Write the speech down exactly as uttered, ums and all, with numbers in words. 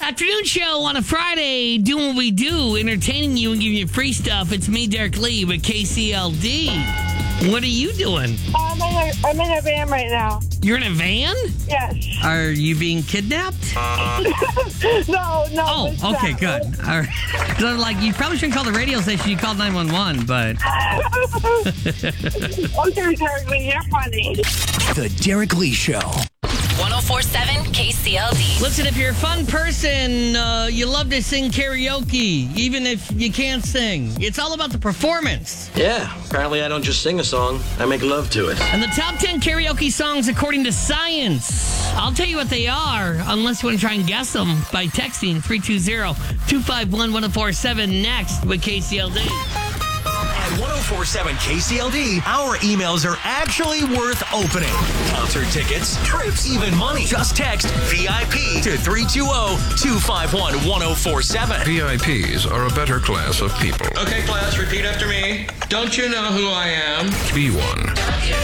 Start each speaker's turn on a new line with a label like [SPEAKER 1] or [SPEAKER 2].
[SPEAKER 1] Afternoon show on a Friday, doing what we do, entertaining you and giving you free stuff. It's me, Derek Lee, with K C L D. What are you doing?
[SPEAKER 2] I'm in a, I'm in a van right now.
[SPEAKER 1] You're in a van?
[SPEAKER 2] Yes.
[SPEAKER 1] Are you being kidnapped?
[SPEAKER 2] no, no.
[SPEAKER 1] Oh,
[SPEAKER 2] it's
[SPEAKER 1] okay,
[SPEAKER 2] not.
[SPEAKER 1] good. All right. So, like, you probably shouldn't call the radio station. You called nine one one, but...
[SPEAKER 2] Okay, Derek Lee, you're funny.
[SPEAKER 3] The Derek Lee Show.
[SPEAKER 4] one oh four point seven K C L D.
[SPEAKER 1] Listen, if you're a fun person, uh, you love to sing karaoke, even if you can't sing. It's all about the performance.
[SPEAKER 5] Yeah, apparently I don't just sing a song, I make love to it.
[SPEAKER 1] And the top ten karaoke songs according to science. I'll tell you what they are, unless you want to try and guess them by texting three two zero, two five one, one oh four seven next with K C L D.
[SPEAKER 3] At one oh four point seven K C L D, our emails are actually worth opening. Concert tickets, trips, even money. Just text V I P to three two zero, two five one, one oh four seven.
[SPEAKER 6] V I Ps are a better class of people.
[SPEAKER 7] Okay, class, repeat after me. Don't you know who I am?
[SPEAKER 6] Be one.